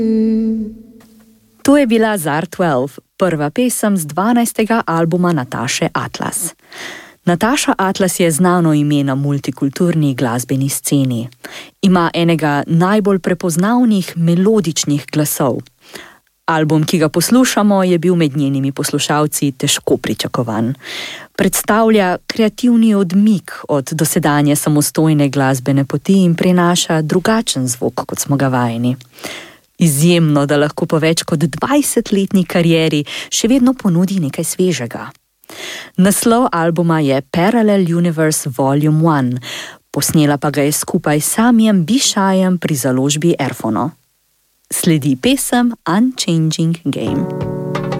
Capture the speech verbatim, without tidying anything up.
To je bila Zar dvanajst, prva pesem z dvanajstega albuma Nataše Atlas. Nataša Atlas je znano ime na multikulturni glasbeni sceni. Ima enega najbolj prepoznavnih melodičnih glasov. Album, ki ga poslušamo, je bil med njenimi poslušalci težko pričakovan. Predstavlja kreativni odmik od dosedanje samostojne glasbene poti in prinaša drugačen zvok, kot smo ga vajeni. Izjemno, da lahko po več kot dvajsetletni karieri še vedno ponudi nekaj svežega. Naslov albuma je Parallel Universe Volume ena, posnela pa ga je skupaj s Samijem Bišajem pri založbi Erfono. Sledi pesem Unchanging Game.